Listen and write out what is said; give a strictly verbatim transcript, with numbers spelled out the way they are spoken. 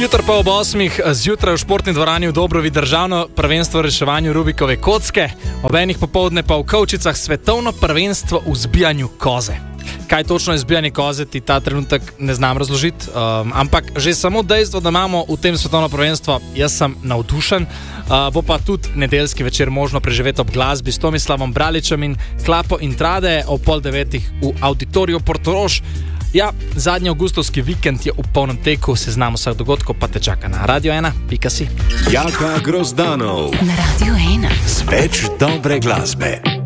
Jutro pa ob osmih zjutraj v športni dvorani v Dobrovi državno prvenstvo v reševanju Rubikove kocke, ob enih popoldne pa v Kovčicah svetovno prvenstvo v zbijanju koze. Kaj točno je zbijanje koze, ti ta trenutek ne znam razložiti, um, ampak že samo dejstvo, da imamo v tem svetovno prvenstvo, jaz sem navdušen. Uh, bo pa tudi nedeljski večer možno preživeti ob glasbi s Tomislavom Braličem in Klapo Intrade ob pol devetih v Auditoriju Portorož. Ja, zadnji avgustovski vikend je v polnem teku, seznam vseh dogodkov pa te čaka na Radio ena pika si. Jaka Grozdanov na Radio ena. Z več dobre glasbe.